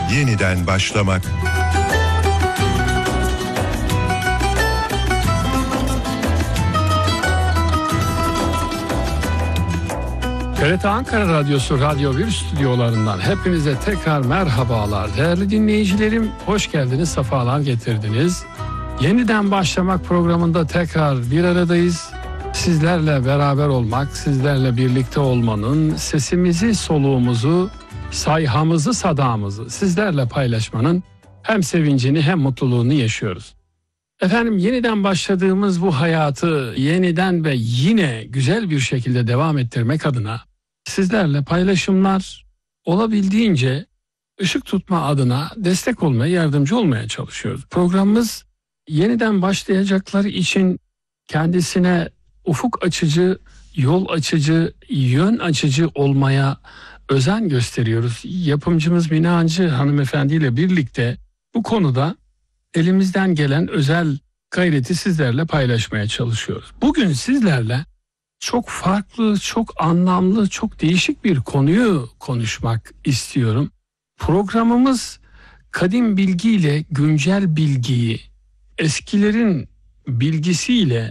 Yeniden başlamak. TRT Ankara Radyosu Radyo 1 stüdyolarından hepinize tekrar merhabalar. Değerli dinleyicilerim, hoş geldiniz, sefalar getirdiniz. Yeniden başlamak programında tekrar bir aradayız. Sizlerle beraber olmak, sizlerle birlikte olmanın, sesimizi, soluğumuzu, sayhamızı, sadamızı sizlerle paylaşmanın hem sevincini hem mutluluğunu yaşıyoruz. Efendim, yeniden başladığımız bu hayatı yeniden ve yine güzel bir şekilde devam ettirmek adına sizlerle paylaşımlar, olabildiğince ışık tutma adına destek olmaya, yardımcı olmaya çalışıyoruz. Programımız yeniden başlayacakları için kendisine ufuk açıcı, yol açıcı, yön açıcı olmaya özen gösteriyoruz. Yapımcımız Mine Hancı hanımefendiyle birlikte bu konuda elimizden gelen özel gayreti sizlerle paylaşmaya çalışıyoruz. Bugün sizlerle çok farklı, çok anlamlı, çok değişik bir konuyu konuşmak istiyorum. Programımız kadim bilgiyle güncel bilgiyi, eskilerin bilgisiyle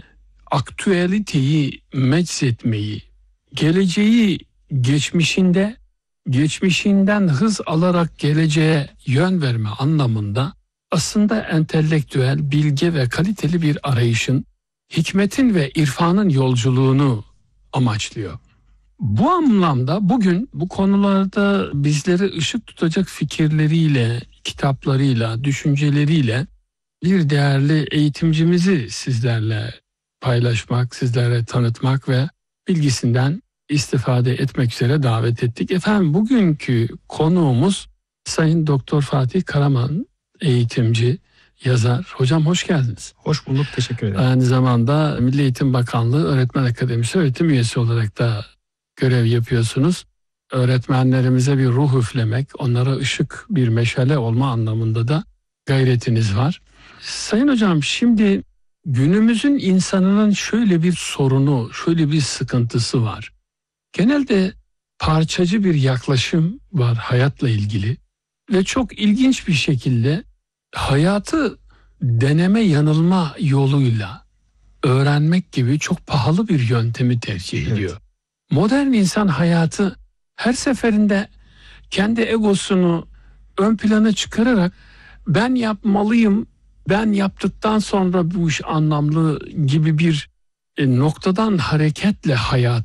aktüeliteyi meczetmeyi, geleceği geçmişinde, geçmişinden hız alarak geleceğe yön verme anlamında aslında entelektüel, bilge ve kaliteli bir arayışın, hikmetin ve irfanın yolculuğunu amaçlıyor. Bu anlamda bugün bu konularda bizlere ışık tutacak fikirleriyle, kitaplarıyla, düşünceleriyle bir değerli eğitimcimizi sizlerle paylaşmak, sizlere tanıtmak ve bilgisinden istifade etmek üzere davet ettik. Efendim, bugünkü konuğumuz Sayın Doktor Fatih Karaman, eğitimci, yazar. Hocam hoş geldiniz. Hoş bulduk, teşekkür ederim. Aynı zamanda Milli Eğitim Bakanlığı Öğretmen Akademisi öğretim üyesi olarak da görev yapıyorsunuz. Öğretmenlerimize bir ruh üflemek, onlara ışık, bir meşale olma anlamında da gayretiniz var. Sayın hocam, şimdi günümüzün insanının şöyle bir sorunu, şöyle bir sıkıntısı var. Genelde parçacı bir yaklaşım var hayatla ilgili ve çok ilginç bir şekilde hayatı deneme yanılma yoluyla öğrenmek gibi çok pahalı bir yöntemi tercih ediyor. Evet. Modern insan hayatı her seferinde kendi egosunu ön plana çıkararak ben yapmalıyım, ben yaptıktan sonra bu iş anlamlı gibi bir noktadan hareketle hayat